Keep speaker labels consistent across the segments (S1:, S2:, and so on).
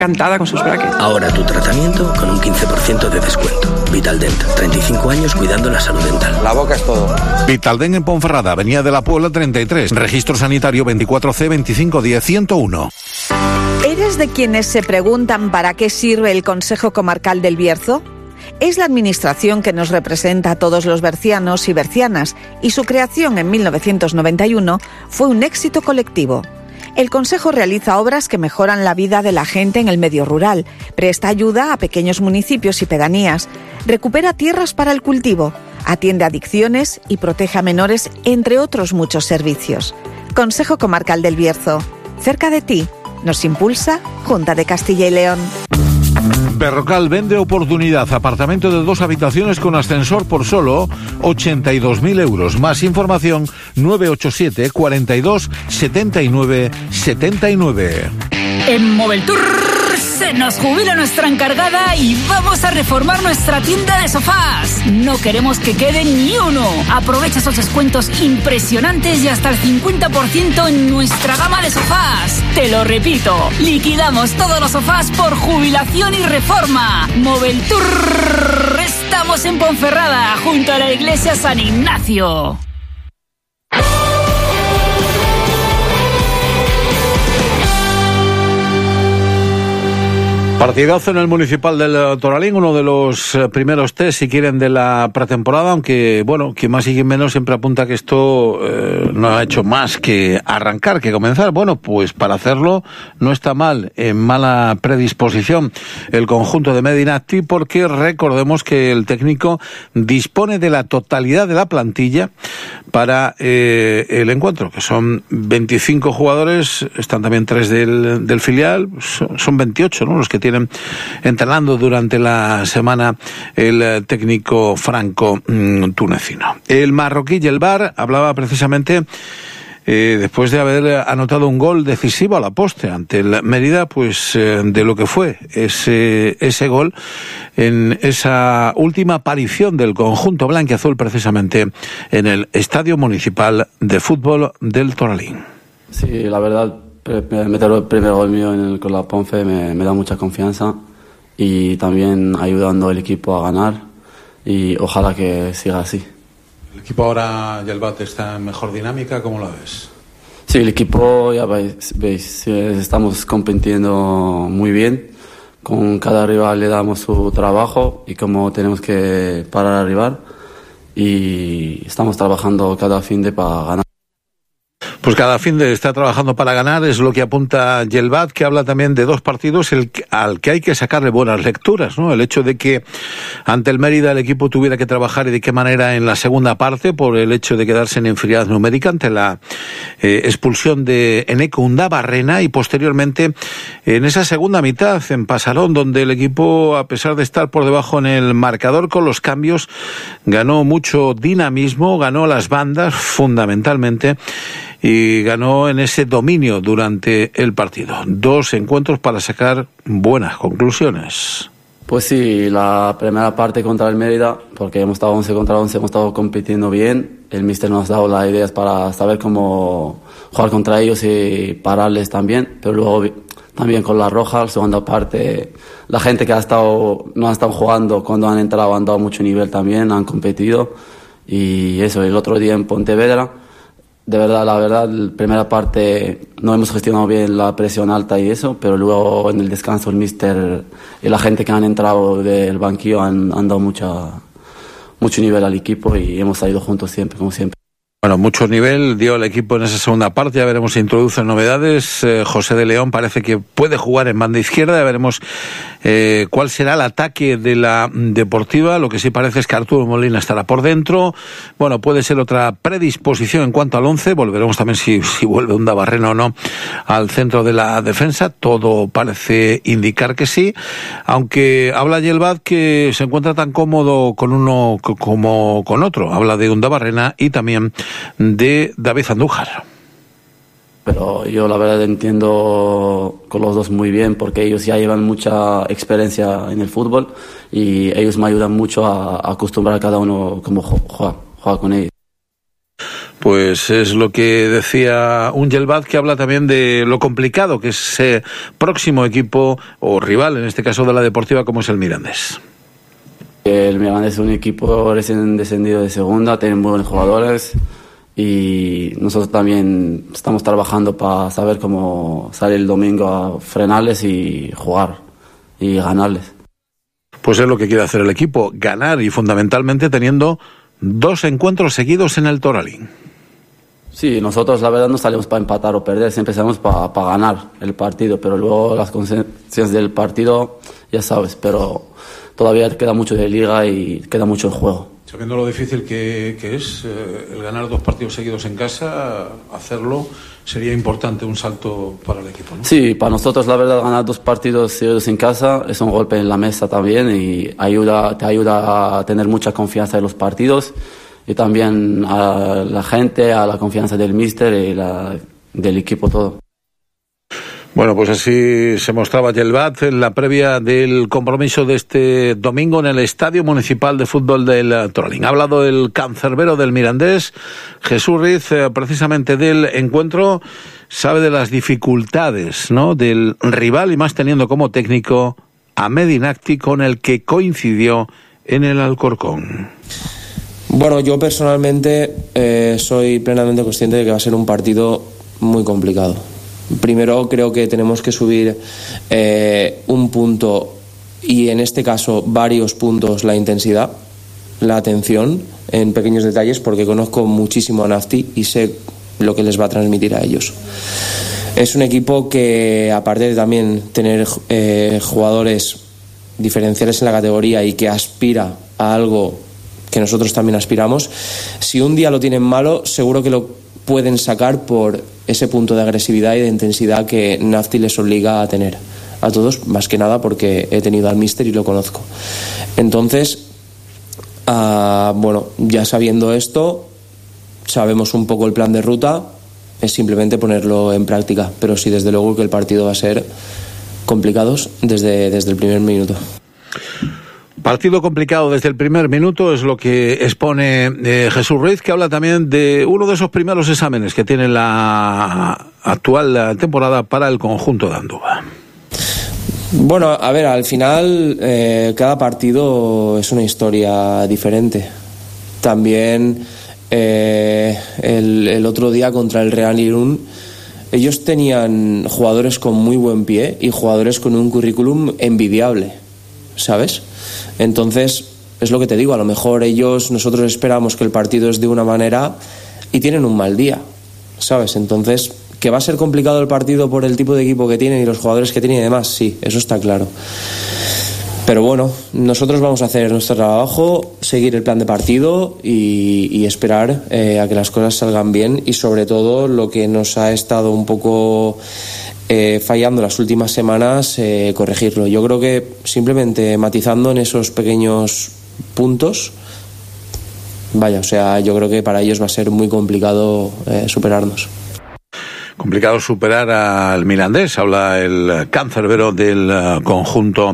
S1: Encantada con sus brackets.
S2: Ahora tu tratamiento con un 15% de descuento. Vitaldent, 35 años cuidando la salud dental.
S3: La boca es todo.
S4: Vitaldent en Ponferrada, Avenida de la Puebla 33. Registro sanitario 24C 2510-101.
S5: ¿Eres de quienes se preguntan para qué sirve el Consejo Comarcal del Bierzo? Es la administración que nos representa a todos los bercianos y bercianas, y su creación en 1991 fue un éxito colectivo. El Consejo realiza obras que mejoran la vida de la gente en el medio rural, presta ayuda a pequeños municipios y pedanías, recupera tierras para el cultivo, atiende adicciones y protege a menores, entre otros muchos servicios. Consejo Comarcal del Bierzo, cerca de ti. Nos impulsa Junta de Castilla y León.
S4: Berrocal vende oportunidad. Apartamento de 2 habitaciones con ascensor por solo 82.000 euros. Más información 987 42 79 79.
S6: En Moveltour se nos jubila nuestra encargada y vamos a reformar nuestra tienda de sofás. No queremos que quede ni uno. Aprovecha esos descuentos impresionantes y hasta el 50% en nuestra gama de sofás. Te lo repito, liquidamos todos los sofás por jubilación y reforma. Moveltour. Estamos en Ponferrada, junto a la iglesia San Ignacio.
S4: Partidazo en el Municipal del Toralín, uno de los primeros test, si quieren, de la pretemporada, aunque, bueno, quien más y quien menos siempre apunta que esto no ha hecho más que arrancar, que comenzar. Bueno, pues para hacerlo no está mal, en mala predisposición el conjunto de Medinacti, porque recordemos que el técnico dispone de la totalidad de la plantilla para el encuentro, que son 25 jugadores, están también 3 del filial, son 28, ¿no?, los que tienen entrenando durante la semana el técnico franco-tunecino. El marroquí Yelbar hablaba precisamente después de haber anotado un gol decisivo a la postre ante el Mérida, pues de lo que fue ese gol en esa última aparición del conjunto blanquiazul precisamente en el Estadio Municipal de Fútbol del Toralín.
S7: Sí, la verdad, meter el primer gol mío con la Ponfe me da mucha confianza y también ayudando al equipo a ganar, y ojalá que siga así.
S4: ¿El equipo ahora, Yelbat, está en mejor dinámica? ¿Cómo lo ves?
S7: Sí, el equipo, ya veis, estamos compitiendo muy bien. Con cada rival le damos su trabajo y cómo tenemos que parar al rival, y estamos trabajando cada fin de para ganar.
S4: Pues cada fin de está trabajando para ganar, es lo que apunta Yelbat, que habla también de 2 partidos al que hay que sacarle buenas lecturas, ¿no? El hecho de que ante el Mérida el equipo tuviera que trabajar, y de qué manera, en la segunda parte, por el hecho de quedarse en inferioridad numérica ante la expulsión de Eneco Undabarrena, y posteriormente en esa segunda mitad en Pasarón, donde el equipo, a pesar de estar por debajo en el marcador con los cambios, ganó mucho dinamismo, ganó las bandas fundamentalmente, y ganó en ese dominio durante el partido. 2 encuentros para sacar buenas conclusiones.
S7: Pues sí, la primera parte contra el Mérida, porque hemos estado 11 contra 11, hemos estado compitiendo bien. El míster nos ha dado las ideas para saber cómo jugar contra ellos y pararles también. Pero luego también con la roja, la segunda parte, la gente que no ha estado jugando cuando han entrado han dado mucho nivel también, han competido. Y eso, el otro día en Pontevedra, de verdad, la verdad, la primera parte no hemos gestionado bien la presión alta y eso, pero luego en el descanso el míster y la gente que han entrado del banquillo han dado mucho nivel al equipo, y hemos salido juntos siempre, como siempre.
S4: Bueno, mucho nivel dio el equipo en esa segunda parte, ya veremos si introducen novedades. José de León parece que puede jugar en banda izquierda, ya veremos cuál será el ataque de la Deportiva. Lo que sí parece es que Arturo Molina estará por dentro. Bueno, puede ser otra predisposición en cuanto al 11, volveremos también si vuelve Undabarrena o no al centro de la defensa, todo parece indicar que sí, aunque habla Yelbat que se encuentra tan cómodo con uno como con otro, habla de Undabarrena y también de David Andújar.
S7: Pero yo la verdad entiendo con los dos muy bien, porque ellos ya llevan mucha experiencia en el fútbol y ellos me ayudan mucho a acostumbrar a cada uno cómo juega con ellos.
S4: Pues es lo que decía un Yelvat, que habla también de lo complicado que es ese próximo equipo o rival, en este caso de la Deportiva, como es el Mirandés.
S7: El Mirandés es un equipo recién descendido de segunda, tiene muy buenos jugadores y nosotros también estamos trabajando para saber cómo salir el domingo a frenarles y jugar y ganarles.
S4: Pues es lo que quiere hacer el equipo, ganar, y fundamentalmente teniendo 2 encuentros seguidos en el Toralín.
S7: Sí, nosotros la verdad no salimos para empatar o perder, siempre salimos para ganar el partido, pero luego las consecuencias del partido ya sabes, pero todavía queda mucho de liga y queda mucho en juego.
S4: Sabiendo lo difícil que es el ganar 2 partidos seguidos en casa, hacerlo sería importante, un salto para el equipo, ¿no?
S7: Sí, para nosotros la verdad ganar 2 partidos seguidos en casa es un golpe en la mesa también y te ayuda a tener mucha confianza en los partidos y también a la gente, a la confianza del míster y del equipo todo.
S4: Bueno, pues así se mostraba Yelvat en la previa del compromiso de este domingo en el Estadio Municipal de Fútbol del Toralín. Ha hablado el cancerbero del Mirandés, Jesús Riz, precisamente del encuentro. Sabe de las dificultades, ¿no?, del rival, y más teniendo como técnico a Medinacti, con el que coincidió en el Alcorcón.
S1: Bueno, yo personalmente soy plenamente consciente de que va a ser un partido muy complicado. Primero creo que tenemos que subir un punto, y en este caso varios puntos, la intensidad, la atención en pequeños detalles, porque conozco muchísimo a Nafti y sé lo que les va a transmitir a ellos. Es un equipo que, aparte de también tener jugadores diferenciales en la categoría y que aspira a algo que nosotros también aspiramos, si un día lo tienen malo, seguro que lo pueden sacar por ese punto de agresividad y de intensidad que Nafti les obliga a tener a todos, más que nada porque he tenido al míster y lo conozco. Entonces, bueno, ya sabiendo esto, sabemos un poco el plan de ruta, es simplemente ponerlo en práctica, pero sí, desde luego que el partido va a ser complicado desde el primer minuto.
S4: Partido complicado desde el primer minuto es lo que expone Jesús Ruiz, que habla también de uno de esos primeros exámenes que tiene la actual temporada para el conjunto de Andúba.
S1: Bueno, a ver, al final cada partido es una historia diferente. También el otro día contra el Real Irún, ellos tenían jugadores con muy buen pie y jugadores con un currículum envidiable, ¿sabes? Entonces, es lo que te digo, a lo mejor nosotros esperamos que el partido es de una manera y tienen un mal día, ¿sabes? Entonces, que va a ser complicado el partido por el tipo de equipo que tienen y los jugadores que tienen y demás, sí, eso está claro. Pero bueno, nosotros vamos a hacer nuestro trabajo, seguir el plan de partido y esperar a que las cosas salgan bien, y sobre todo lo que nos ha estado un poco fallando las últimas semanas, corregirlo. Yo creo que simplemente matizando en esos pequeños puntos, o sea, yo creo que para ellos va a ser muy complicado superarnos.
S4: Complicado superar al Mirandés, habla el cancerbero del conjunto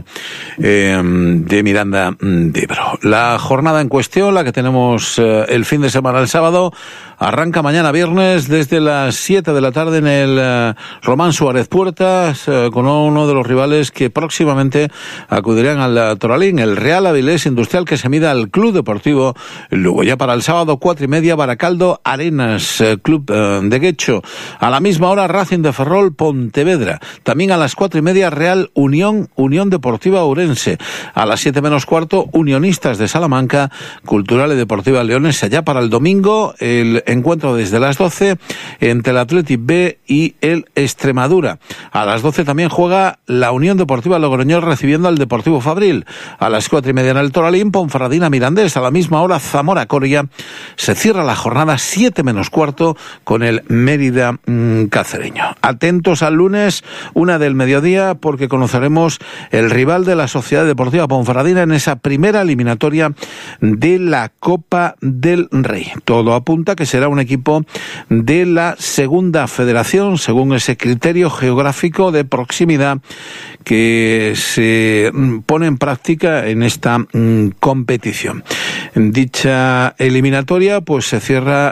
S4: de Miranda de Ebro. La jornada en cuestión, la que tenemos el fin de semana, el sábado, arranca mañana viernes desde las 7 de la tarde en el Román Suárez Puertas, con uno de los rivales que próximamente acudirán al Toralín, el Real Avilés Industrial, que se mida al Club Deportivo Lugo. Ya para el sábado, 4:30, Baracaldo Arenas, Club de Guecho. A la misma hora, Racing de Ferrol Pontevedra. También a las 4:30, Real Unión Deportiva Ourense. A las 7 menos cuarto, Unionistas de Salamanca, Cultural y Deportiva Leonesa. Ya para el domingo, el encuentro desde las 12 entre el Athletic B y el Extremadura. A las 12 también juega la Unión Deportiva Logroñés recibiendo al Deportivo Fabril. A las 4:30 en el Toralín, Ponferradina Mirandés. A la misma hora, Zamora Coria. Se cierra la jornada 7 menos cuarto con el Mérida Cacereño. Atentos al lunes, 1 del mediodía, porque conoceremos el rival de la Sociedad Deportiva Ponferradina en esa primera eliminatoria de la Copa del Rey. Todo apunta que será será un equipo de la Segunda Federación, según ese criterio geográfico de proximidad que se pone en práctica en esta competición. Dicha eliminatoria pues se cierra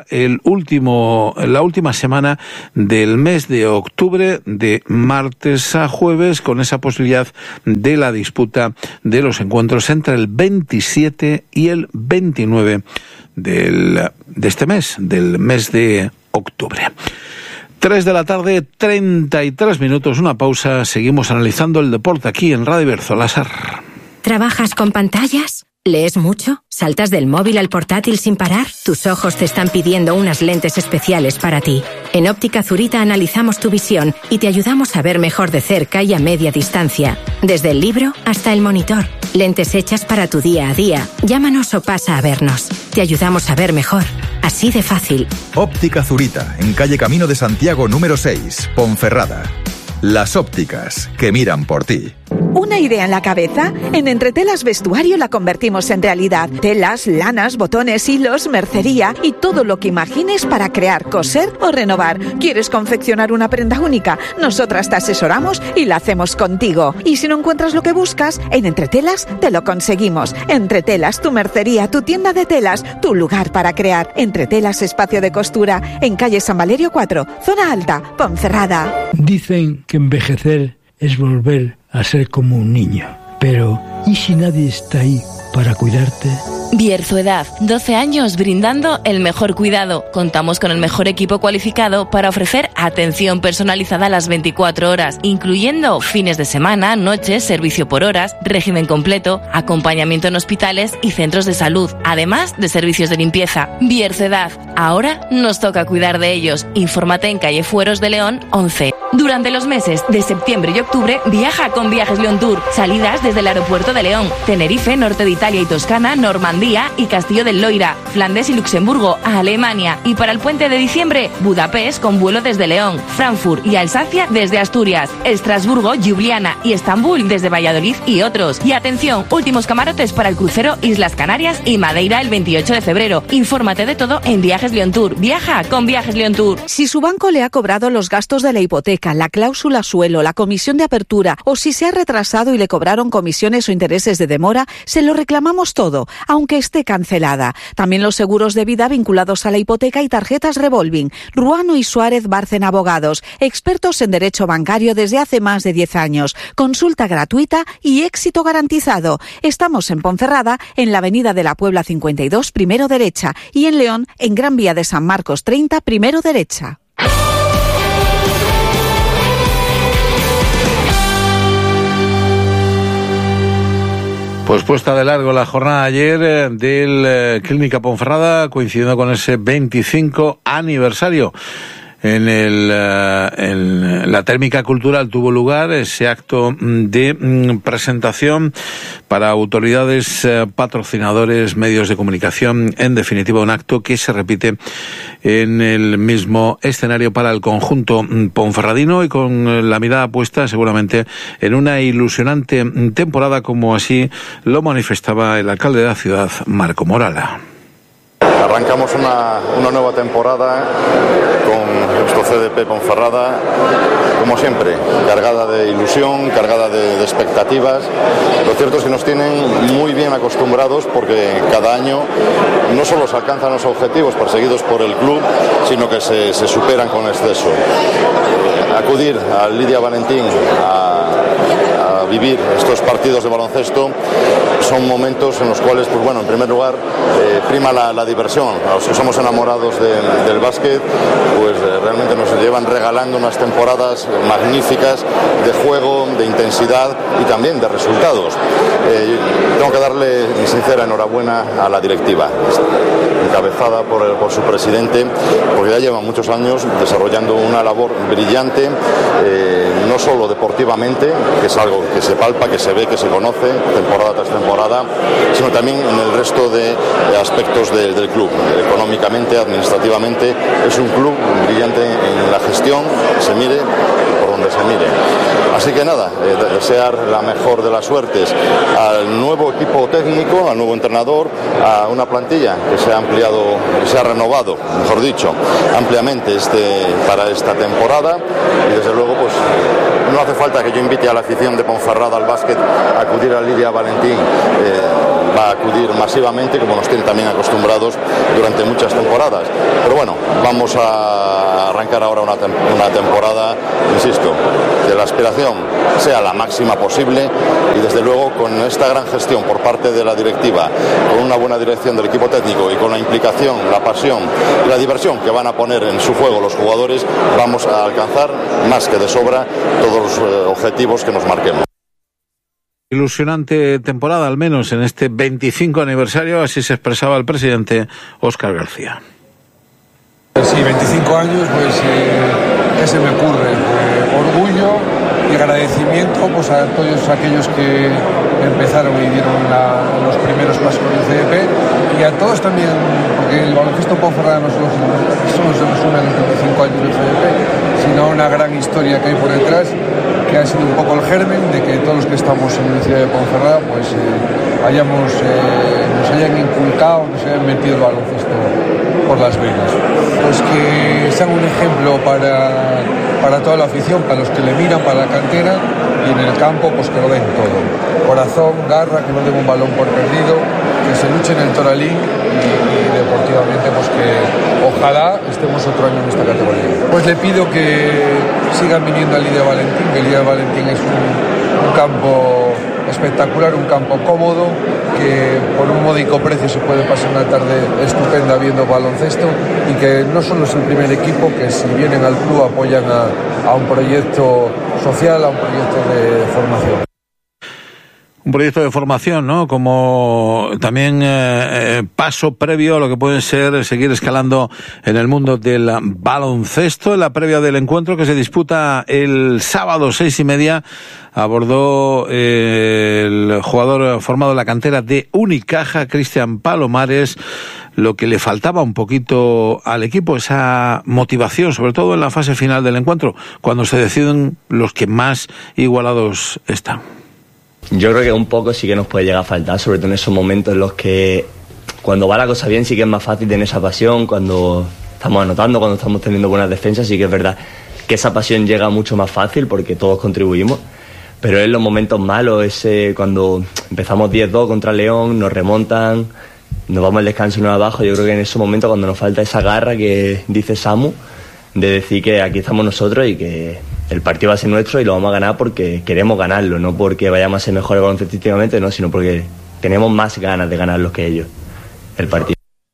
S4: la última semana del mes de octubre, de martes a jueves, con esa posibilidad de la disputa de los encuentros entre el 27 y el 29 de este mes, del mes de octubre. 3 de la tarde, 33 minutos, una pausa. Seguimos analizando el deporte aquí en Radio Berzolasar.
S3: ¿Trabajas con pantallas? ¿Lees mucho? ¿Saltas del móvil al portátil sin parar? Tus ojos te están pidiendo unas lentes especiales para ti. En Óptica Zurita analizamos tu visión y te ayudamos a ver mejor de cerca y a media distancia. Desde el libro hasta el monitor. Lentes hechas para tu día a día. Llámanos o pasa a vernos. Te ayudamos a ver mejor. Así de fácil.
S8: Óptica Zurita, en calle Camino de Santiago número 6, Ponferrada. Las ópticas que miran por ti.
S5: ¿Una idea en la cabeza? En Entretelas Vestuario la convertimos en realidad. Telas, lanas, botones, hilos, mercería y todo lo que imagines para crear, coser o renovar. ¿Quieres confeccionar una prenda única? Nosotras te asesoramos y la hacemos contigo. Y si no encuentras lo que buscas, en Entretelas te lo conseguimos. Entretelas, tu mercería, tu tienda de telas, tu lugar para crear. Entretelas Espacio de Costura, en calle San Valerio 4, zona alta, Ponferrada.
S9: Dicen que envejecer es volver a ser como un niño. Pero, ¿y si nadie está ahí para cuidarte?
S10: Bierzoedad, 12 años brindando el mejor cuidado. Contamos con el mejor equipo cualificado para ofrecer atención personalizada a las 24 horas, incluyendo fines de semana, noches, servicio por horas, régimen completo, acompañamiento en hospitales y centros de salud, además de servicios de limpieza. Bierzoedad, ahora nos toca cuidar de ellos. Infórmate en calle Fueros de León 11. Durante los meses de septiembre y octubre, viaja con Viajes León Tour. Salidas desde el aeropuerto de León, Tenerife, norte de Italia y Toscana, Normandía y Castillo del Loira, Flandes y Luxemburgo, a Alemania. Y para el puente de diciembre, Budapest con vuelo desde León, Frankfurt y Alsacia desde Asturias, Estrasburgo, Ljubljana y Estambul desde Valladolid y otros. Y atención, últimos camarotes para el crucero Islas Canarias y Madeira el 28 de febrero. Infórmate de todo en Viajes León Tour. Viaja con Viajes León Tour.
S5: Si su banco le ha cobrado los gastos de la hipoteca, la cláusula suelo, la comisión de apertura o si se ha retrasado y le cobraron comisiones o intereses de demora, se lo reclamamos todo, aunque esté cancelada. También los seguros de vida vinculados a la hipoteca y tarjetas revolving. Ruano y Suárez Bárcen Abogados, expertos en derecho bancario desde hace más de 10 años. Consulta gratuita y éxito garantizado. Estamos en Ponferrada, en la Avenida de la Puebla 52, primero derecha, y en León, en Gran Vía de San Marcos 30, primero derecha.
S4: Pues puesta de largo la jornada ayer del Clínica Ponferrada, coincidiendo con ese 25 aniversario. En la Térmica Cultural tuvo lugar ese acto de presentación para autoridades, patrocinadores, medios de comunicación, en definitiva un acto que se repite en el mismo escenario para el conjunto ponferradino y con la mirada puesta seguramente en una ilusionante temporada, como así lo manifestaba el alcalde de la ciudad, Marco Morala.
S11: Arrancamos una nueva temporada con nuestro CDP Ponferrada, como siempre, cargada de ilusión, cargada de expectativas. Lo cierto es que nos tienen muy bien acostumbrados porque cada año no solo se alcanzan los objetivos perseguidos por el club, sino que se superan con exceso. Acudir a Lidia Valentín a vivir estos partidos de baloncesto son momentos en los cuales, pues bueno, en primer lugar prima la diversión. A los que somos enamorados del básquet, pues realmente nos llevan regalando unas temporadas magníficas de juego, de intensidad y también de resultados. Tengo que darle mi sincera enhorabuena a la directiva, encabezada por su presidente, porque ya llevan muchos años desarrollando una labor brillante, no solo deportivamente, que es algo que se palpa, que se ve, que se conoce temporada tras temporada, sino también en el resto de aspectos del club. Económicamente, administrativamente, es un club brillante en la gestión, se mire por donde se mire. Así que nada, desear la mejor de las suertes al nuevo equipo técnico, al nuevo entrenador, a una plantilla que se ha ampliado, que se ha renovado, mejor dicho, ampliamente para esta temporada, y desde luego pues no hace falta que yo invite a la afición de Ponferrada al básquet a acudir a Lidia Valentín, va a acudir masivamente como nos tienen también acostumbrados durante muchas temporadas. Pero bueno, vamos a arrancar ahora una temporada, insisto, que la aspiración sea la máxima posible, y desde luego con esta gran gestión por parte de la directiva, con una buena dirección del equipo técnico y con la implicación, la pasión y la diversión que van a poner en su juego los jugadores, vamos a alcanzar más que de sobra todos los objetivos que nos marquemos.
S4: Ilusionante temporada, al menos en este 25 aniversario, así se expresaba el presidente Óscar García.
S12: Sí, 25 años, pues ¿qué se me ocurre? Orgullo y agradecimiento pues a todos aquellos que empezaron y dieron los primeros pasos con el CDP, y a todos también, porque el baloncesto Ponferrada no solo se resume en los 25 años del CDP, sino una gran historia que hay por detrás, que ha sido un poco el germen de que todos los que estamos en la Universidad de Ponferrada pues nos hayan inculcado, nos hayan metido el baloncesto por las venas. Pues que sean un ejemplo para toda la afición, para los que le miran, para la cantera, y en el campo pues que lo den todo. Corazón, garra, que no den un balón por perdido, que se luche en el Toralín, y deportivamente pues que ojalá estemos otro año en esta categoría. Pues le pido que sigan viniendo al Lidia Valentín, que el Lidia Valentín es un campo espectacular, un campo cómodo, que por un módico precio se puede pasar una tarde estupenda viendo baloncesto, y que no solo es el primer equipo, que si vienen al club apoyan a un proyecto social, a un proyecto de formación.
S4: Un proyecto de formación, ¿no? Como también paso previo a lo que puede ser seguir escalando en el mundo del baloncesto. En la previa del encuentro que se disputa el sábado 6:30, abordó el jugador formado en la cantera de Unicaja, Cristian Palomares, lo que le faltaba un poquito al equipo, esa motivación, sobre todo en la fase final del encuentro, cuando se deciden los que más igualados están.
S13: Yo creo que un poco sí que nos puede llegar a faltar, sobre todo en esos momentos en los que cuando va la cosa bien sí que es más fácil tener esa pasión, cuando estamos anotando, cuando estamos teniendo buenas defensas, sí que es verdad que esa pasión llega mucho más fácil porque todos contribuimos, pero en los momentos malos, cuando empezamos 10-2 contra León, nos remontan, nos vamos al descanso y nos abajo, yo creo que en esos momentos cuando nos falta esa garra que dice Samu, de decir que aquí estamos nosotros y que el partido va a ser nuestro y lo vamos a ganar porque queremos ganarlo, no porque vayamos a ser mejores baloncestísticamente, no, sino porque tenemos más ganas de ganarlo que ellos, el partido.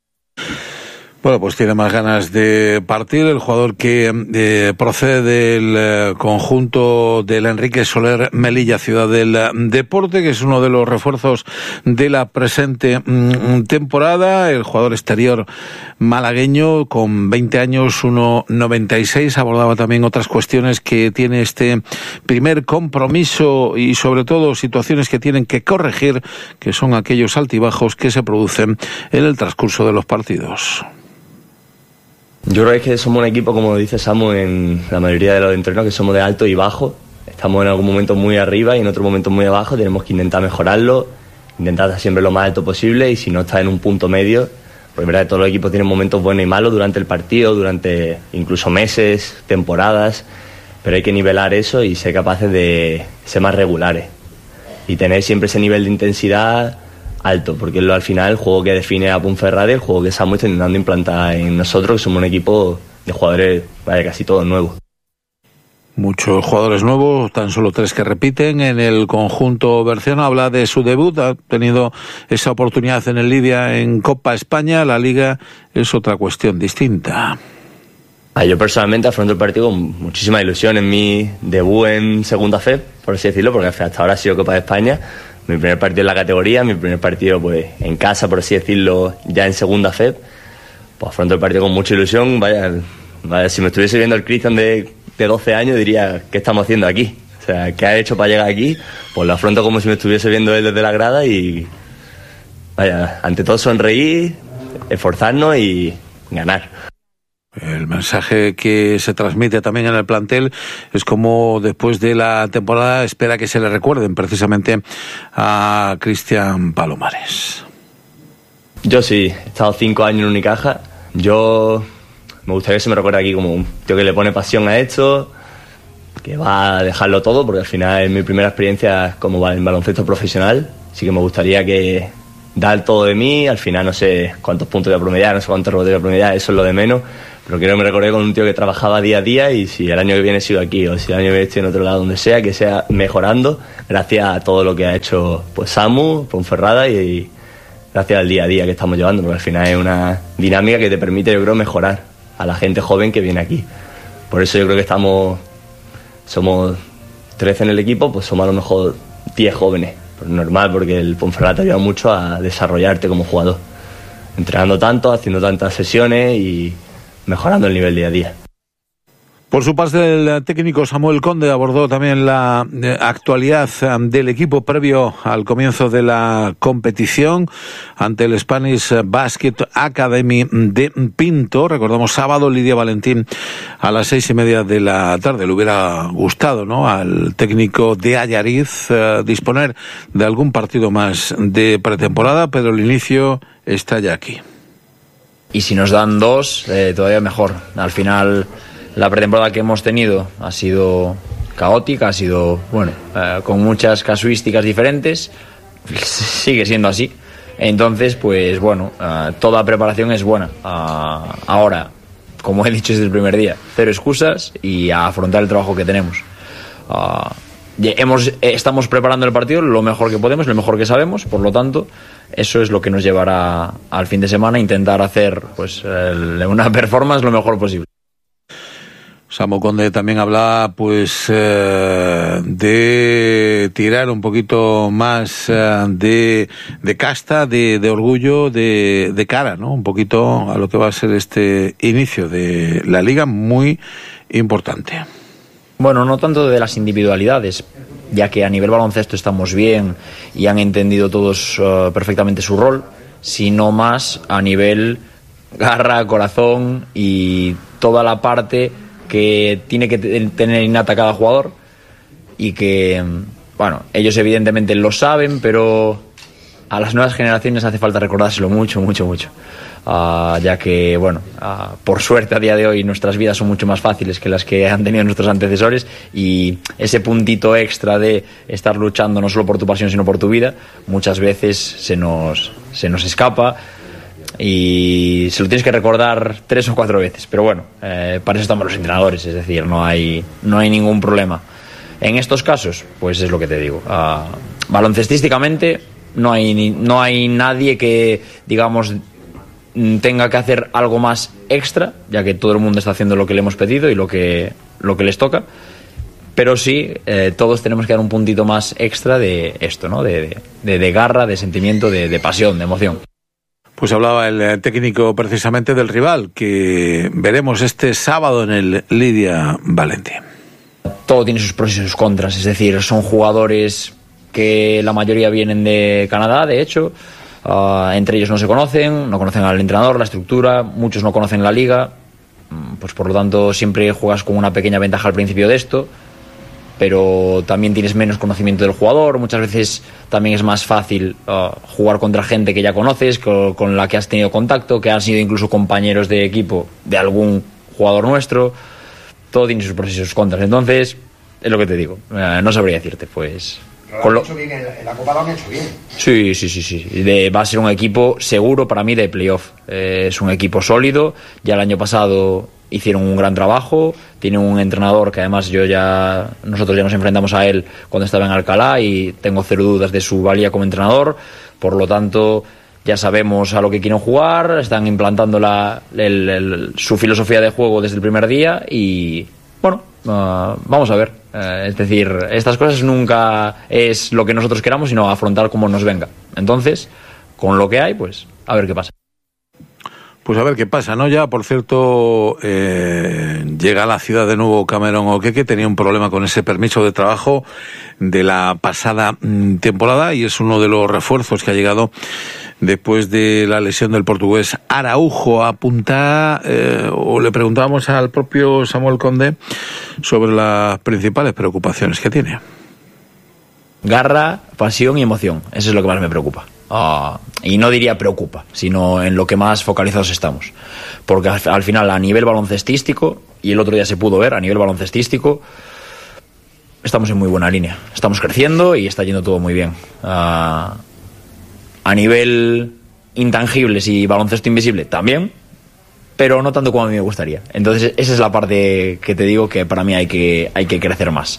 S4: Bueno, pues tiene más ganas de partir el jugador que procede del conjunto del Enrique Soler Melilla, Ciudad del Deporte, que es uno de los refuerzos de la presente temporada. El jugador exterior malagueño con 20 años, 1,96, abordaba también otras cuestiones que tiene este primer compromiso y sobre todo situaciones que tienen que corregir, que son aquellos altibajos que se producen en el transcurso de los partidos.
S13: Yo creo que somos un equipo, como dice Samu en la mayoría de los entrenos, que somos de alto y bajo. Estamos en algún momento muy arriba y en otro momento muy abajo. Tenemos que intentar mejorarlo, intentar estar siempre lo más alto posible, y si no está en un punto medio, pues verdad que todos los equipos tienen momentos buenos y malos durante el partido, durante incluso meses, temporadas, pero hay que nivelar eso y ser capaces de ser más regulares y tener siempre ese nivel de intensidad alto, porque es al final el juego que define a Ponferrada, el juego que Samu está intentando implantar en nosotros, que somos un equipo de jugadores casi todos nuevos.
S4: Muchos jugadores nuevos, tan solo 3 que repiten en el conjunto berciano. Habla de su debut, ha tenido esa oportunidad en el Lidia en Copa España. La Liga es otra cuestión distinta.
S13: Yo personalmente afronto el partido con muchísima ilusión. En mi debut en segunda FEP, por así decirlo, porque hasta ahora ha sido Copa de España. Mi primer partido en la categoría, mi primer partido pues en casa, por así decirlo, ya en segunda FEP. Pues afronto el partido con mucha ilusión. Vaya, si me estuviese viendo el Cristian de 12 años, diría, ¿qué estamos haciendo aquí? O sea, ¿qué ha hecho para llegar aquí? Pues lo afronto como si me estuviese viendo él desde la grada y, vaya, ante todo sonreír, esforzarnos y ganar.
S4: El mensaje que se transmite también en el plantel es como después de la temporada espera que se le recuerden precisamente a Cristian Palomares.
S13: Yo sí, he estado 5 años en Unicaja. Yo me gustaría que se me recuerde aquí como un tío que le pone pasión a esto, que va a dejarlo todo, porque al final es mi primera experiencia como en baloncesto profesional. Así que me gustaría que dar todo de mí. Al final no sé cuántos puntos voy a promediar, no sé cuántos rebotes voy a promediar, eso es lo de menos. Pero quiero que me recordé con un tío que trabajaba día a día, y si el año que viene sigo aquí o si el año que viene estoy en otro lado, donde sea, que sea mejorando gracias a todo lo que ha hecho pues Samu, Ponferrada y gracias al día a día que estamos llevando, porque al final es una dinámica que te permite, yo creo, mejorar a la gente joven que viene aquí. Por eso yo creo que somos 13 en el equipo, pues somos a lo mejor 10 jóvenes. Pues normal, porque el Ponferrada te ayuda mucho a desarrollarte como jugador, entrenando tanto, haciendo tantas sesiones y mejorando el nivel día a día.
S4: Por su parte, el técnico Samuel Conde abordó también la actualidad del equipo previo al comienzo de la competición ante el Spanish Basket Academy de Pinto. Recordamos, sábado, Lidia Valentín a las 6:30 de la tarde. Le hubiera gustado, ¿no?, al técnico de Allariz disponer de algún partido más de pretemporada, pero el inicio está ya aquí.
S14: Y si nos dan 2, todavía mejor. Al final, la pretemporada que hemos tenido ha sido caótica, ha sido, con muchas casuísticas diferentes. Sigue siendo así. Entonces, pues toda preparación es buena. Ahora, como he dicho desde el primer día, 0 excusas y a afrontar el trabajo que tenemos. Estamos preparando el partido lo mejor que podemos, lo mejor que sabemos, por lo tanto, eso es lo que nos llevará al fin de semana, intentar hacer una performance lo mejor posible.
S4: Samu Conde también hablaba de tirar un poquito más de casta, de orgullo, de cara, ¿no?, un poquito a lo que va a ser este inicio de la liga muy importante.
S14: Bueno, no tanto de las individualidades, ya que a nivel baloncesto estamos bien y han entendido todos perfectamente su rol, sino más a nivel garra, corazón y toda la parte que tiene que tener innata cada jugador, y que, ellos evidentemente lo saben, pero a las nuevas generaciones hace falta recordárselo mucho, mucho, mucho. Ya que, por suerte a día de hoy nuestras vidas son mucho más fáciles que las que han tenido nuestros antecesores, y ese puntito extra de estar luchando no solo por tu pasión sino por tu vida muchas veces se nos escapa, y se lo tienes que recordar 3 o 4 veces, pero para eso estamos los entrenadores, es decir, no hay ningún problema. En estos casos, pues es lo que te digo, baloncestísticamente no hay nadie que, digamos, tenga que hacer algo más extra, ya que todo el mundo está haciendo lo que le hemos pedido y lo que les toca, pero sí, todos tenemos que dar un puntito más extra de esto, ¿no?, de garra, de sentimiento, de pasión, de emoción.
S4: Pues hablaba el técnico precisamente del rival que veremos este sábado en el Lidia Valentín.
S14: Todo tiene sus pros y sus contras, es decir, son jugadores que la mayoría vienen de Canadá, de hecho. Entre ellos no conocen al entrenador, la estructura, muchos no conocen la liga, pues por lo tanto siempre juegas con una pequeña ventaja al principio de esto, pero también tienes menos conocimiento del jugador. Muchas veces también es más fácil jugar contra gente que ya conoces, con la que has tenido contacto, que han sido incluso compañeros de equipo de algún jugador nuestro. Todo tiene sus pros y sus contras, entonces es lo que te digo, no sabría decirte, pues...
S15: Lo han hecho bien, en la Copa lo han hecho bien.
S14: Sí. Va a ser un equipo seguro para mí de playoff. Es un equipo sólido. Ya el año pasado hicieron un gran trabajo. Tienen un entrenador que además nosotros ya nos enfrentamos a él cuando estaba en Alcalá y tengo 0 dudas de su valía como entrenador. Por lo tanto, ya sabemos a lo que quieren jugar. Están implantando su filosofía de juego desde el primer día y vamos a ver. Es decir, estas cosas nunca es lo que nosotros queramos, sino afrontar como nos venga. Entonces, con lo que hay, pues a ver qué pasa.
S4: Pues a ver qué pasa, ¿no? Ya, por cierto, llega a la ciudad de nuevo Cameron O'Keke, tenía un problema con ese permiso de trabajo de la pasada temporada y es uno de los refuerzos que ha llegado después de la lesión del portugués Araujo. Apunta, o le preguntábamos al propio Samuel Conde sobre las principales preocupaciones que tiene.
S14: Garra, pasión y emoción, eso es lo que más me preocupa. Y no diría preocupa, sino en lo que más focalizados estamos. Porque al final, a nivel baloncestístico, y el otro día se pudo ver, a nivel baloncestístico, estamos en muy buena línea. Estamos creciendo y está yendo todo muy bien. A nivel intangibles y baloncesto invisible, también, pero no tanto como a mí me gustaría. Entonces, esa es la parte que te digo que para mí hay que crecer más.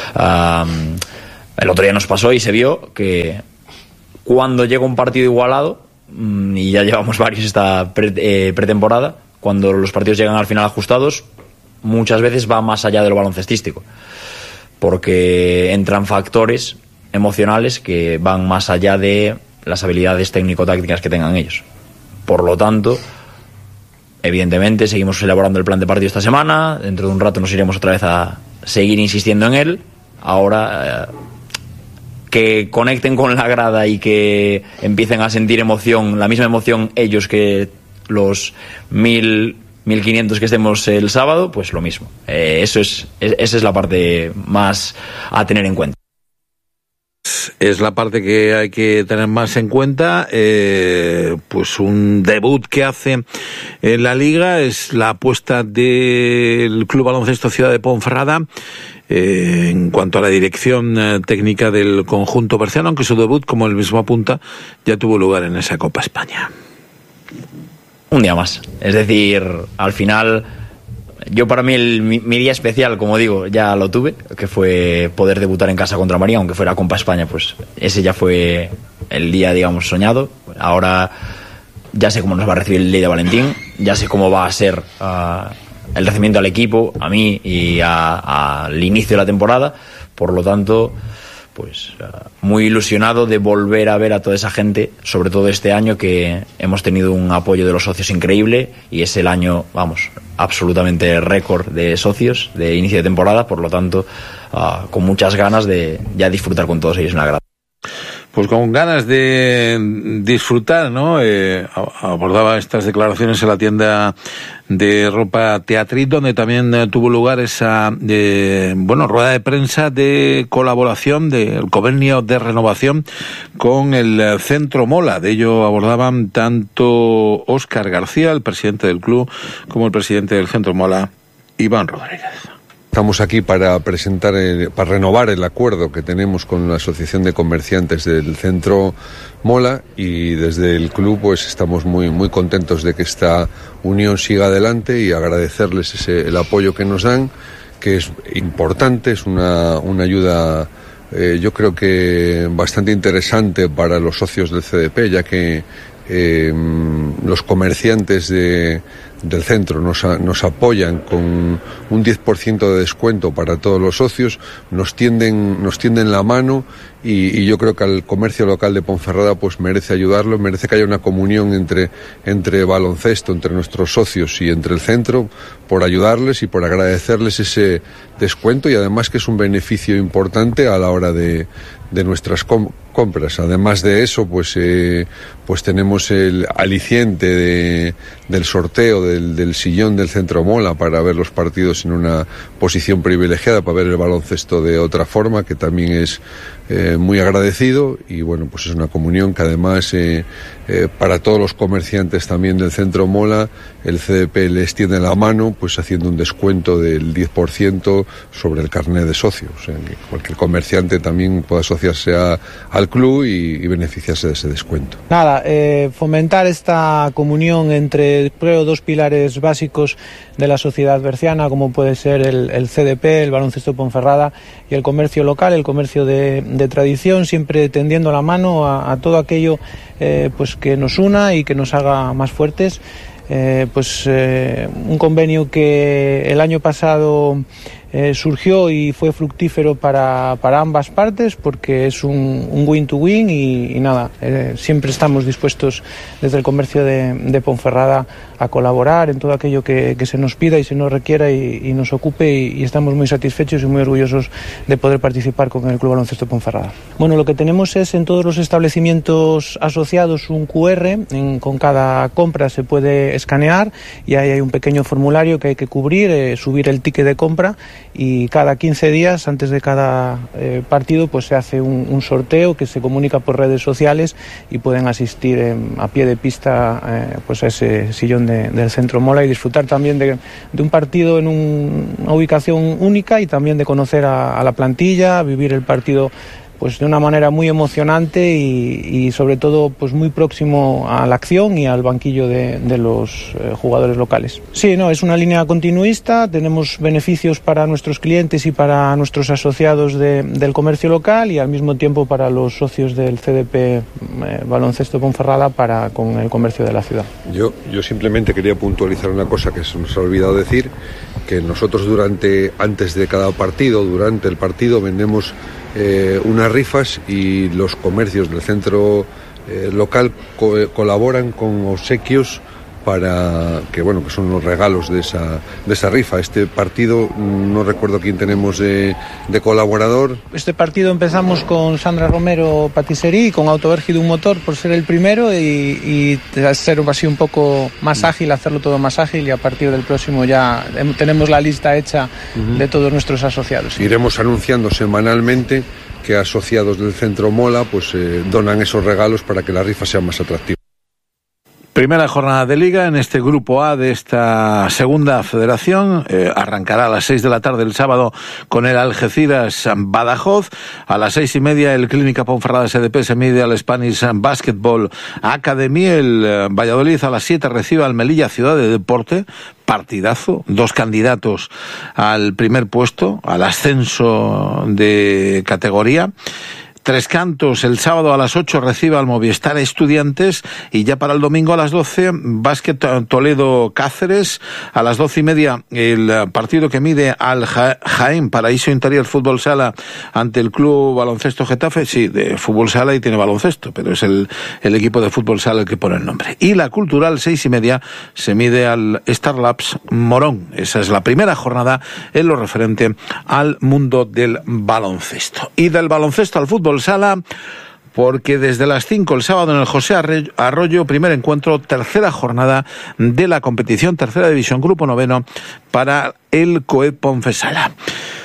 S14: El otro día nos pasó y se vio que cuando llega un partido igualado, y ya llevamos varios esta pretemporada, cuando los partidos llegan al final ajustados, muchas veces va más allá de lo baloncestístico, porque entran factores emocionales que van más allá de las habilidades técnico-tácticas que tengan ellos. Por lo tanto, evidentemente seguimos elaborando el plan de partido esta semana, dentro de un rato nos iremos otra vez a seguir insistiendo en él. Ahora que conecten con la grada y que empiecen a sentir emoción, la misma emoción ellos que los 1.500 que estemos el sábado, pues lo mismo. Esa es la parte más a tener en cuenta.
S4: Es la parte que hay que tener más en cuenta. Pues un debut que hace en la Liga es la apuesta del Club Baloncesto Ciudad de Ponferrada en cuanto a la dirección técnica del conjunto berciano, aunque su debut, como él mismo apunta, ya tuvo lugar en esa Copa España.
S14: Un día más. Es decir, al final, yo para mí mi día especial, como digo, ya lo tuve, que fue poder debutar en casa contra María, aunque fuera Copa España, pues ese ya fue el día, digamos, soñado. Ahora ya sé cómo nos va a recibir el día de Valentín, ya sé cómo va a ser el recibimiento al equipo, a mí y al inicio de la temporada. Por lo tanto, pues muy ilusionado de volver a ver a toda esa gente, sobre todo este año que hemos tenido un apoyo de los socios increíble y es el año, vamos, absolutamente récord de socios de inicio de temporada. Por lo tanto, con muchas ganas de ya disfrutar con todos ellos en la grada.
S4: Pues con ganas de disfrutar, ¿no? Abordaba estas declaraciones en la tienda de ropa Teatrit, donde también tuvo lugar esa rueda de prensa de colaboración del convenio de renovación con el Centro Mola. De ello abordaban tanto Óscar García, el presidente del club, como el presidente del Centro Mola, Iván Rodríguez.
S16: Estamos aquí para presentar, para renovar el acuerdo que tenemos con la Asociación de Comerciantes del Centro Mola, y desde el club pues estamos muy contentos de que esta unión siga adelante y agradecerles el apoyo que nos dan, que es importante, es una ayuda yo creo que bastante interesante para los socios del CDP, ya que los comerciantes del centro nos apoyan con un 10% de descuento para todos los socios, nos tienden la mano, y yo creo que al comercio local de Ponferrada pues merece ayudarlo, merece que haya una comunión entre baloncesto, entre nuestros socios y entre el centro, por ayudarles y por agradecerles ese descuento, y además que es un beneficio importante a la hora de nuestras compras. Además de eso, pues tenemos el aliciente del sorteo del sillón del Centro Mola para ver los partidos en una posición privilegiada, para ver el baloncesto de otra forma, que también es muy agradecido. Y bueno, pues es una comunión que además para todos los comerciantes también del Centro Mola, el CDP les tiende la mano, pues haciendo un descuento del 10% sobre el carnet de socios. O sea, que cualquier comerciante también puede asociarse al club y beneficiarse de ese descuento.
S17: Nada, fomentar esta comunión entre, creo, dos pilares básicos de la sociedad berciana, como puede ser el CDP, el baloncesto Ponferrada, y el comercio local, el comercio de tradición, siempre tendiendo la mano a todo aquello pues que nos una y que nos haga más fuertes. Un convenio que el año pasado surgió y fue fructífero para ambas partes, porque es un win to win y nada, siempre estamos dispuestos desde el comercio de Ponferrada a colaborar en todo aquello que se nos pida y se nos requiera y nos ocupe, y estamos muy satisfechos y muy orgullosos de poder participar con el Club Baloncesto Ponferrada. Bueno, lo que tenemos es en todos los establecimientos asociados un QR, con cada compra se puede escanear y ahí hay un pequeño formulario que hay que cubrir, subir el ticket de compra, y cada 15 días antes de cada partido pues se hace un sorteo que se comunica por redes sociales y pueden asistir a pie de pista pues a ese sillón del Centro Mola y disfrutar también de un partido en una ubicación única, y también de conocer a la plantilla, vivir el partido pues de una manera muy emocionante y sobre todo pues muy próximo a la acción y al banquillo de los jugadores locales. Sí, no, es una línea continuista, tenemos beneficios para nuestros clientes y para nuestros asociados del comercio local, y al mismo tiempo para los socios del CDP Baloncesto Ponferrada con el comercio de la ciudad.
S16: Yo simplemente quería puntualizar una cosa que se nos ha olvidado decir, que nosotros antes de cada partido, durante el partido, vendemos unas rifas, y los comercios del centro local colaboran con obsequios para que son los regalos de esa rifa. Este partido no recuerdo quién tenemos de colaborador.
S17: Este partido empezamos con Sandra Romero Patisserie y con Autovergid un motor, por ser el primero, y ser así un poco más ágil, hacerlo todo más ágil, y a partir del próximo ya tenemos la lista hecha de todos nuestros asociados.
S16: Iremos anunciando semanalmente que asociados del Centro Mola pues donan esos regalos para que la rifa sea más atractiva.
S4: Primera jornada de Liga en este Grupo A de esta segunda federación. Arrancará a las 6 de la tarde el sábado con el Algeciras Badajoz. A las 6:30 el Clínica Ponferrada SDP se mide al Spanish Basketball Academy. El Valladolid a las 7 recibe al Melilla Ciudad de Deporte. Partidazo, 2 candidatos al primer puesto, al ascenso de categoría. Tres Cantos el sábado a las 8 recibe al Movistar Estudiantes, y ya para el domingo a las 12 Básquet Toledo Cáceres. A las 12:30 el partido que mide al Jaén Paraíso Interior Fútbol Sala ante el Club Baloncesto Getafe. Sí, de fútbol sala y tiene baloncesto, pero es el equipo de fútbol sala el que pone el nombre. Y la Cultural 6:30 se mide al Star Labs Morón. Esa es la primera jornada en lo referente al mundo del baloncesto. Y del baloncesto al fútbol sala, porque desde las 5 el sábado en el José Arroyo, primer encuentro, tercera jornada de la competición, tercera división, grupo 9 para el COED Ponfesala.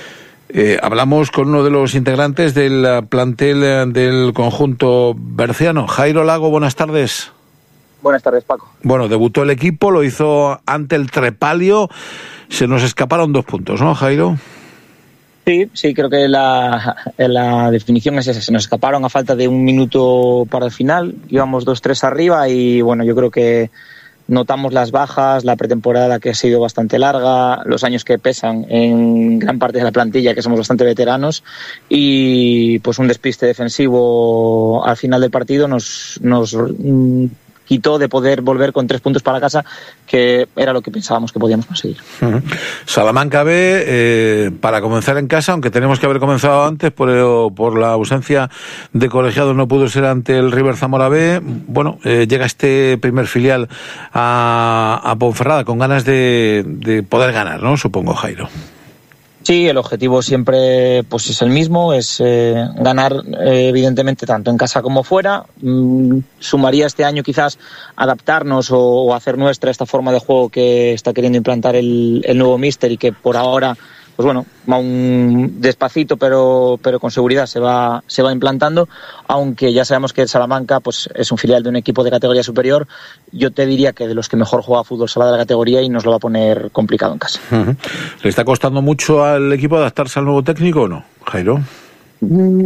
S4: Hablamos con uno de los integrantes del plantel del conjunto berciano. Jairo Lago, buenas tardes.
S18: Buenas tardes, Paco.
S4: Bueno, debutó el equipo, lo hizo ante el Trepalio. Se nos escaparon 2 puntos, ¿no, Jairo?
S18: Sí, creo que la definición es esa. Se nos escaparon a falta de un minuto para el final. Íbamos 2-3 arriba y bueno, yo creo que notamos las bajas, la pretemporada que ha sido bastante larga, los años que pesan en gran parte de la plantilla, que somos bastante veteranos, y pues un despiste defensivo al final del partido nos quitó de poder volver con 3 puntos para casa, que era lo que pensábamos que podíamos conseguir.
S4: Salamanca B, para comenzar en casa, aunque tenemos que haber comenzado antes, por la ausencia de colegiados no pudo ser ante el River Zamora B. Bueno, llega este primer filial a Ponferrada con ganas de poder ganar, ¿no? Supongo, Jairo.
S18: Sí, el objetivo siempre pues es el mismo, es ganar evidentemente tanto en casa como fuera. Sumaría este año quizás adaptarnos o hacer nuestra esta forma de juego que está queriendo implantar el nuevo míster, y que por ahora pues bueno, va un despacito pero con seguridad se va implantando, aunque ya sabemos que el Salamanca pues es un filial de un equipo de categoría superior. Yo te diría que de los que mejor juega fútbol sala de la categoría, y nos lo va a poner complicado en casa.
S4: ¿Le está costando mucho al equipo adaptarse al nuevo técnico o no, Jairo?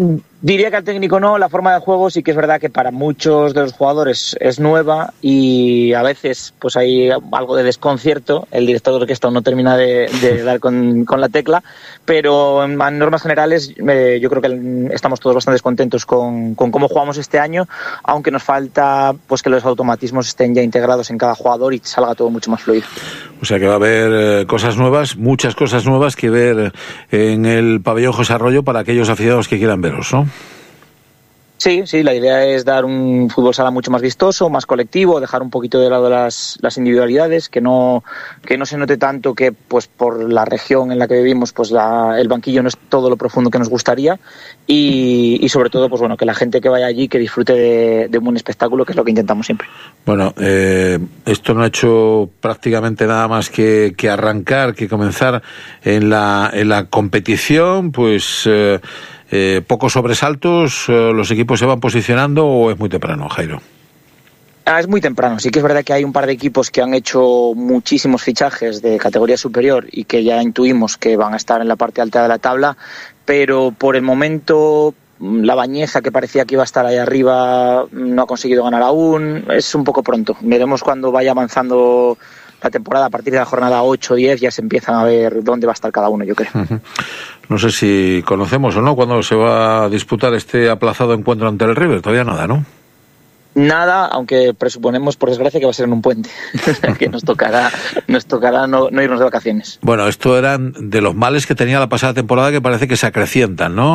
S18: Diría que al técnico no, la forma de juego sí que es verdad que para muchos de los jugadores es nueva y a veces pues hay algo de desconcierto, el director de orquesta no termina de dar con la tecla, pero en normas generales yo creo que estamos todos bastante contentos con cómo jugamos este año, aunque nos falta pues que los automatismos estén ya integrados en cada jugador y salga todo mucho más fluido.
S4: O sea que va a haber cosas nuevas, muchas cosas nuevas que ver en el pabellón José Arroyo para aquellos aficionados que quieran veros, ¿no?
S18: Sí, la idea es dar un fútbol sala mucho más vistoso, más colectivo, dejar un poquito de lado las individualidades, que no se note tanto que pues por la región en la que vivimos pues el banquillo no es todo lo profundo que nos gustaría y sobre todo pues bueno, que la gente que vaya allí que disfrute de un buen espectáculo, que es lo que intentamos siempre.
S4: Bueno, esto no ha hecho prácticamente nada más que arrancar, que comenzar en la competición, pues pocos sobresaltos, los equipos se van posicionando o es muy temprano, Jairo.
S18: Es muy temprano, sí que es verdad que hay un par de equipos que han hecho muchísimos fichajes de categoría superior y que ya intuimos que van a estar en la parte alta de la tabla, pero por el momento la Bañeza, que parecía que iba a estar ahí arriba, no ha conseguido ganar aún, es un poco pronto, veremos cuando vaya avanzando la temporada. A partir de la jornada 8 o 10 ya se empiezan a ver dónde va a estar cada uno, yo creo.
S4: No sé si conocemos o no cuándo se va a disputar este aplazado encuentro ante el River, todavía nada, ¿no?
S18: Nada, aunque presuponemos, por desgracia, que va a ser en un puente, que nos tocará no irnos de vacaciones.
S4: Bueno, esto eran de los males que tenía la pasada temporada que parece que se acrecientan, ¿no?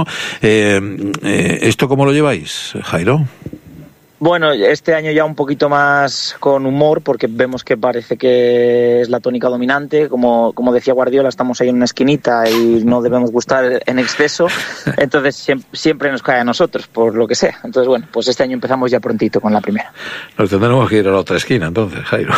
S4: ¿Esto cómo lo lleváis, Jairo?
S18: Bueno, este año ya un poquito más con humor, porque vemos que parece que es la tónica dominante. Como decía Guardiola, estamos ahí en una esquinita y no debemos gustar en exceso. Entonces siempre nos cae a nosotros, por lo que sea. Entonces, bueno, pues este año empezamos ya prontito con la primera.
S4: Nos tendremos que ir a la otra esquina, entonces, Jairo.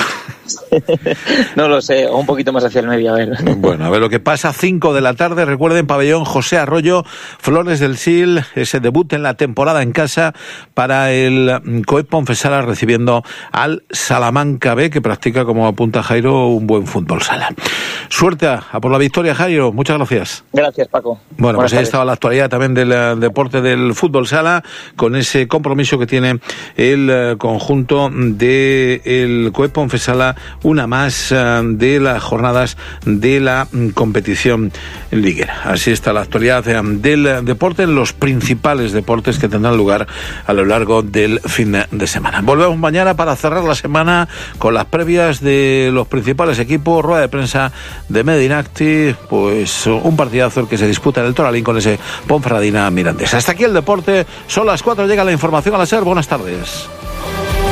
S18: No lo sé, o un poquito más hacia el medio, a ver.
S4: Bueno, a ver lo que pasa, 5 de la tarde, recuerden, pabellón José Arroyo, Flores del Sil, ese debut en la temporada en casa para el COEP Ponfesala recibiendo al Salamanca B, que practica, como apunta Jairo, un buen fútbol sala. Suerte a por la victoria, Jairo, muchas gracias.
S18: Gracias, Paco.
S4: Bueno,
S18: Buenas
S4: pues ahí
S18: tardes.
S4: estaba la actualidad también del deporte del fútbol sala, con ese compromiso que tiene el conjunto del COEP Ponfesala, una más de las jornadas de la competición liguera. Así está la actualidad del deporte en los principales deportes que tendrán lugar a lo largo del fin de semana. Volvemos mañana para cerrar la semana con las previas de los principales equipos, rueda de prensa de Medinacti, pues un partidazo el que se disputa en el Toralín con ese Ponferradina Mirandés. Hasta aquí el deporte, son las 4, llega la información a la SER. Buenas tardes.